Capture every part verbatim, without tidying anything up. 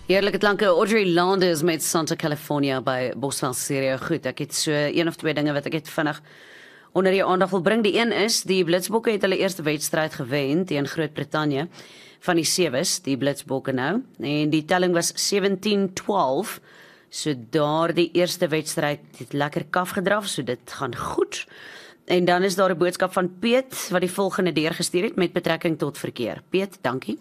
Heerlijke klanke, Audrey Landers met Santa California by Bosveld Stereo. Goed, ek het so een of twee dinge wat ek het vinnig onder die aandag wil bring. Die een is, die Blitsbokke het hulle eerste wedstryd gewen teen Groot-Brittanje van die Sewes, die Blitsbokke nou, en die telling was sewentien twaalf, so daar die eerste wedstryd het lekker kaf gedraf, so dit gaan goed. En dan is daar 'n boodskap van Piet, wat die volgende deurgestuur het met betrekking tot verkeer. Piet, dankie.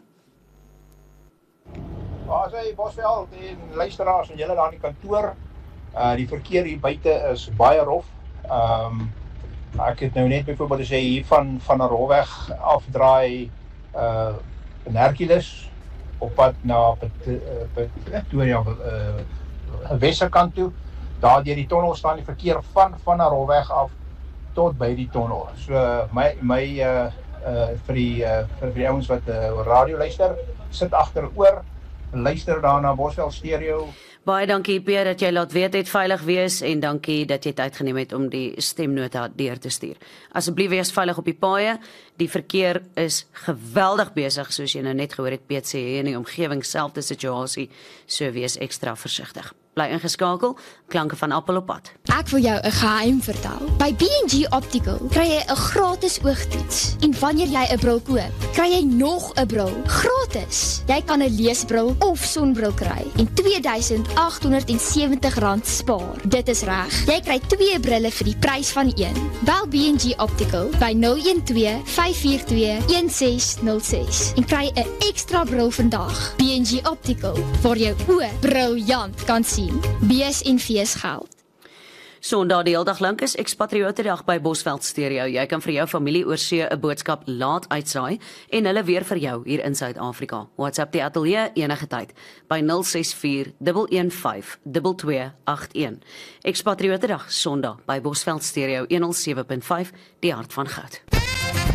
As hy Bosveld en luisteraars en julle daar in die kantoor, uh, die verkeer hier buite is baie rof. Um, ek het nou net byvoorbeeld as jy hier van, van 'n rolweg afdraai uh, in Hercules, op pad na Pretoria, uh, Westerkant toe, daar deur die tonnel staan die verkeer van, van 'n rolweg af tot by die tonnel. So my, my uh, uh, vir die, uh, vir die ouens wat uh, radio luister, sit agteroor, luister daar na Bosveld Stereo. Baie dankie Pierre dat jy laat weet het veilig wees en dankie dat jy tyd geneem het om die stemnota deur te stuur. Asseblief wees veilig op die paaie. Die verkeer is geweldig besig, soos jy nou net gehoor het Piet sê, in die omgewing selfde situasie, so wees ekstra versigtig. Bly ingeskakel, klanke van Appel op pad. Ek wil jou 'n geheim vertel. By B and G Optical kry jy 'n gratis oogtoets. En wanneer jy 'n bril koop, kry jy nog 'n bril gratis. Jy kan 'n leesbril of sonbril kry en twee duisend agt honderd sewentig rand spaar. Dit is reg. Jy kry twee brille vir die prys van een. Bel B and G Optical by nul een twee, vyf vier twee, een ses nul ses en kry 'n ekstra bril vandag. B and G Optical, waar jou oë briljant kan sien. B S en V S geld. Sondag die hele dag lank is Expatriote Dag by Bosveld Stereo. Jy kan vir jou familie oor see 'n boodskap laat uitsaai en hulle weer vir jou hier in Suid-Afrika. WhatsApp die ateljee enige tyd by nul ses vier, een een vyf, twee twee agt een. Expatriote Dag Sondag by Bosveld Stereo honderd sewe punt vyf, die hart van goud.